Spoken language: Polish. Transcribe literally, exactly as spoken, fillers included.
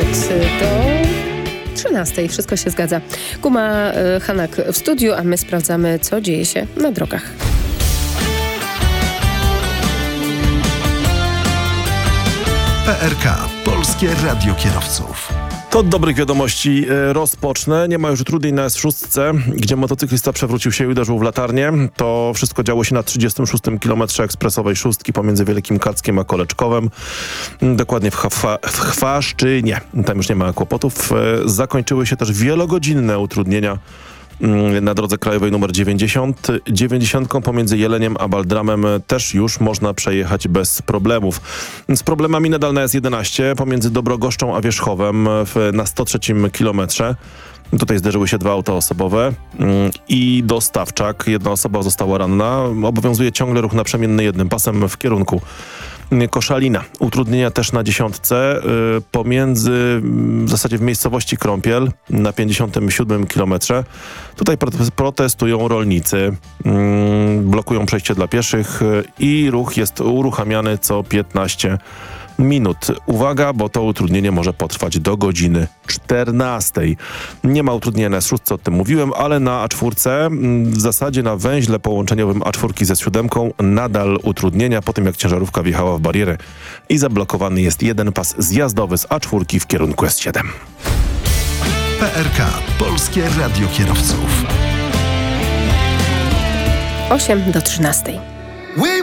do trzynastej. Wszystko się zgadza. Kuma y, Hanak w studiu, a my sprawdzamy, co dzieje się na drogach. P R K. Polskie Radio Kierowców. To od dobrych wiadomości e, rozpocznę. Nie ma już utrudnień na S sześć, gdzie motocyklista przewrócił się i uderzył w latarnię. To wszystko działo się na trzydziestym szóstym kilometrze ekspresowej szóstki pomiędzy Wielkim Kackiem a Koleczkowem. Dokładnie w, Chwa w Chwaszczynie. Tam już nie ma kłopotów. E, zakończyły się też wielogodzinne utrudnienia na drodze krajowej numer dziewięćdziesiąt. dziewięćdziesiątką pomiędzy Jeleniem a Baldramem też już można przejechać bez problemów. Z problemami nadal na S jedenaście pomiędzy Dobrogoszczą a Wierzchowem w, na sto trzecim kilometrze. Tutaj zderzyły się dwa auta osobowe i dostawczak. Jedna osoba została ranna. Obowiązuje ciągle ruch naprzemienny jednym pasem w kierunku Koszalina. Utrudnienia też na dziesiątce y, pomiędzy w zasadzie w miejscowości Krąpiel na pięćdziesiątym siódmym kilometrze. Tutaj protestują rolnicy, y, blokują przejście dla pieszych y, i ruch jest uruchamiany co piętnaście minut. Uwaga, bo to utrudnienie może potrwać do godziny czternastej. Nie ma utrudnienia na S sześć, o tym mówiłem, ale na A cztery w zasadzie na węźle połączeniowym A cztery ze siódemką nadal utrudnienia po tym, jak ciężarówka wjechała w barierę i zablokowany jest jeden pas zjazdowy z A cztery w kierunku S siedem. P R K. Polskie Radio Kierowców. osiem do trzynastej.